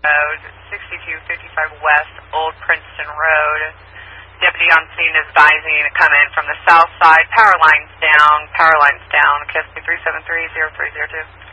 Road, 6255 West, Old Princeton Road. Deputy on scene is advising to come in from the south side. Power lines down, KSP 373-0302.